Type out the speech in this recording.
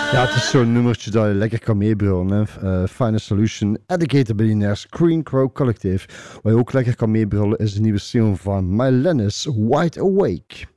Ja, het is zo'n nummertje dat je lekker kan meebrullen. Final Solution, Educator Billionaire, Screen Crow Collective. Waar je ook lekker kan meebrullen is de nieuwe single van Mylenis, Wide Awake.